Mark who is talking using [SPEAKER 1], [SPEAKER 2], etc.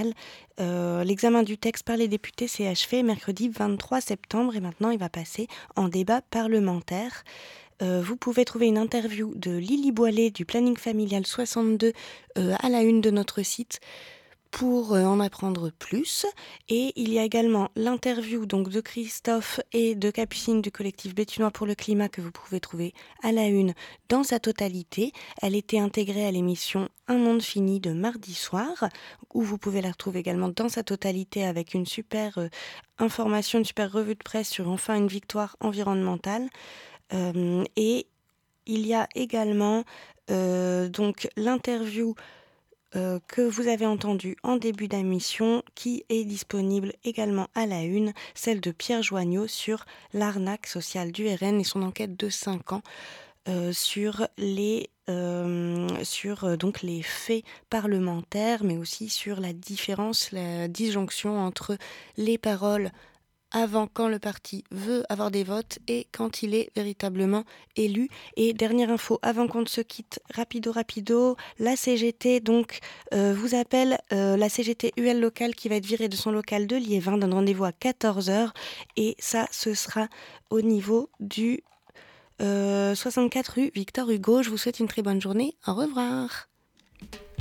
[SPEAKER 1] nationale. L'examen du texte par les députés s'est achevé mercredi 23 septembre et maintenant il va passer en débat parlementaire. Vous pouvez trouver une interview de Lily Boilet du Planning Familial 62 à la une de notre site pour en apprendre plus. Et il y a également l'interview donc de Christophe et de Capucine du collectif Béthunois pour le climat que vous pouvez trouver à la une dans sa totalité. Elle était intégrée à l'émission Un monde fini de mardi soir, où vous pouvez la retrouver également dans sa totalité avec une super information, une super revue de presse sur enfin une victoire environnementale. Et il y a également donc l'interview que vous avez entendue en début d'émission, qui est disponible également à la une, celle de Pierre Joignot sur l'arnaque sociale du RN et son enquête de 5 ans sur donc les faits parlementaires, mais aussi sur la différence, la disjonction entre les paroles avant quand le parti veut avoir des votes et quand il est véritablement élu. Et dernière info, avant qu'on ne se quitte, rapido, la CGT donc vous appelle, la CGT UL locale qui va être virée de son local de Liévin, donne rendez-vous à 14h et ça ce sera au niveau du 64 rue Victor Hugo. Je vous souhaite une très bonne journée, au revoir.